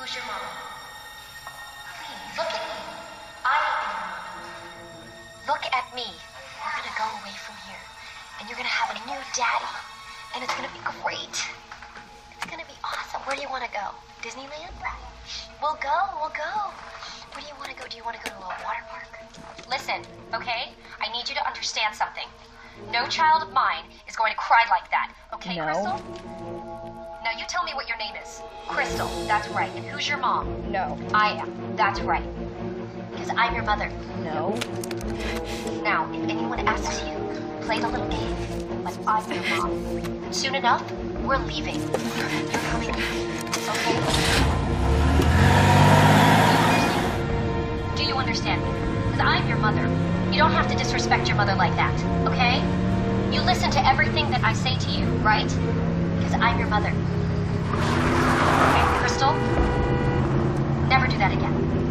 Who's your mom? Please, look at me. I am your mom. Look at me. We're gonna go away from here, and you're gonna have a new daddy, and it's gonna be great. It's gonna be awesome. Where do you want to go? Disneyland? We'll go. Where do you want to go? Do you want to go to a water park? Listen, okay? I need you to understand something. No child of mine is going to cry like that. Okay, No. Crystal? Now you tell me what your name is. Crystal, that's right. And who's your mom? No. I am. That's right. Because I'm your mother. No. Now, if anyone asks you, play the little game, like I'm your mom. And soon enough, we're leaving. You're coming with me, okay? Do you understand me? Because I'm your mother. You don't have to disrespect your mother like that, okay? You listen to everything that I say to you, right? Because I'm your mother. Okay, Crystal? Never do that again.